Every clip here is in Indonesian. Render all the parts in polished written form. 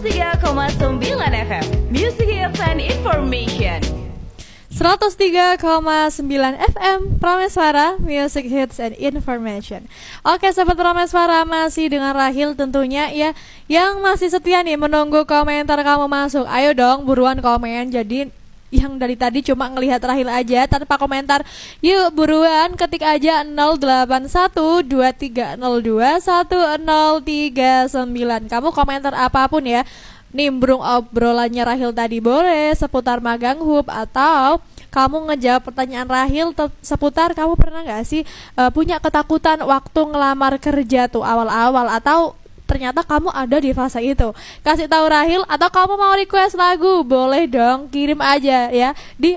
103,9 FM Music Hits and Information. 103,9 FM Prameswara Music Hits and Information. Oke Sobat Prameswara, masih dengan Rahil tentunya ya, yang masih setia nih menunggu komentar kamu masuk. Ayo dong buruan komen. Jadi yang dari tadi cuma ngelihat Rahil aja tanpa komentar, yuk buruan ketik aja 081230210039. Kamu komentar apapun ya, nimbrung obrolannya Rahil tadi boleh, seputar magang hub, atau kamu ngejawab pertanyaan Rahil seputar kamu pernah gak sih punya ketakutan waktu ngelamar kerja tuh awal-awal, atau ternyata kamu ada di fase itu. Kasih tahu Rahil, atau kamu mau request lagu, boleh dong, kirim aja ya di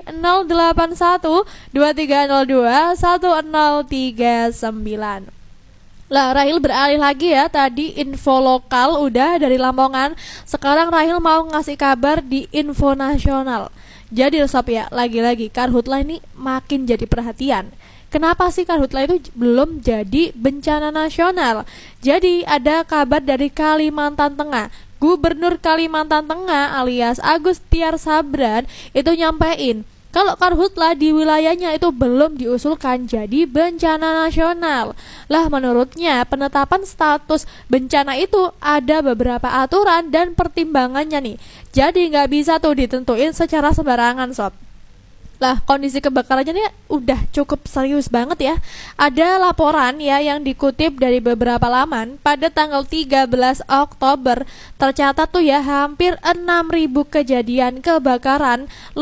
08123021039. Lah Rahil beralih lagi ya, tadi info lokal udah dari Lamongan. Sekarang Rahil mau ngasih kabar di info nasional. Jadi sob ya, lagi-lagi Karhutla ini makin jadi perhatian. Kenapa sih Karhutla itu belum jadi bencana nasional? Jadi ada kabar dari Kalimantan Tengah. Gubernur Kalimantan Tengah alias Agus Tiar Sabran itu nyampein kalau Karhutla di wilayahnya itu belum diusulkan jadi bencana nasional. Lah menurutnya penetapan status bencana itu ada beberapa aturan dan pertimbangannya nih. Jadi nggak bisa tuh ditentuin secara sembarangan sob. Lah kondisi kebakarannya ini udah cukup serius banget ya. Ada laporan ya yang dikutip dari beberapa laman pada tanggal 13 Oktober tercatat tuh ya hampir 6.000 kejadian kebakaran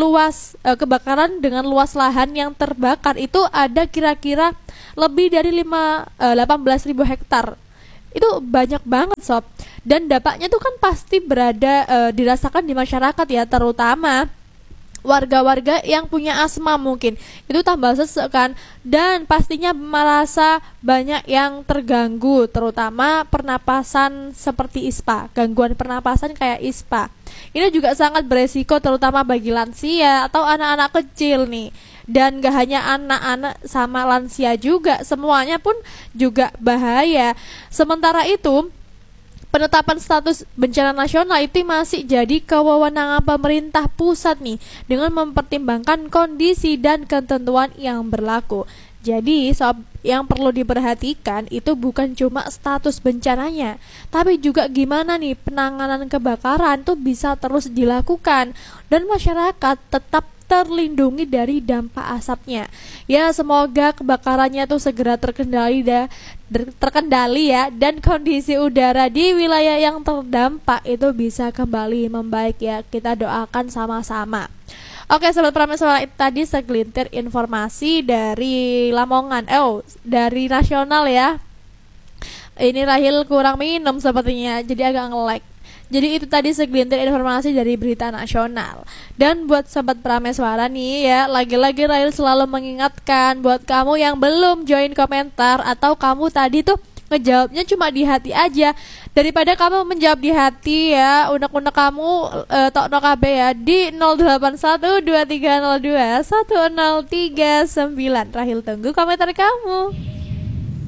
kebakaran dengan luas lahan yang terbakar itu ada kira-kira lebih dari 18.000 hektar. Itu banyak banget sob. Dan dampaknya tuh kan pasti dirasakan di masyarakat ya, terutama warga-warga yang punya asma mungkin itu tambah sesek kan, dan pastinya merasa banyak yang terganggu, terutama pernapasan seperti ISPA, gangguan pernapasan kayak ISPA. Ini juga sangat beresiko terutama bagi lansia atau anak-anak kecil nih. Dan gak hanya anak-anak sama lansia juga, semuanya pun juga bahaya. Sementara itu penetapan status bencana nasional itu masih jadi kewenangan pemerintah pusat nih, dengan mempertimbangkan kondisi dan ketentuan yang berlaku. Jadi sob, yang perlu diperhatikan itu bukan cuma status bencananya, tapi juga gimana nih penanganan kebakaran tuh bisa terus dilakukan dan masyarakat tetap terlindungi dari dampak asapnya. Ya semoga kebakarannya tuh segera terkendali ya, dan kondisi udara di wilayah yang terdampak itu bisa kembali membaik ya. Kita doakan sama-sama. Oke Sobat Prameswara, tadi segelintir informasi dari Lamongan, dari nasional ya. Ini Rahil kurang minum sepertinya, jadi agak nge-lag. Jadi itu tadi segelintir informasi dari berita nasional. Dan buat Sobat Prameswara nih ya, lagi-lagi Rahil selalu mengingatkan buat kamu yang belum join komentar, atau kamu tadi tuh ngejawabnya cuma di hati aja, daripada kamu menjawab di hati ya, unek-unek kamu tokno KB ya di 081230210039. Rahil tunggu komentar kamu.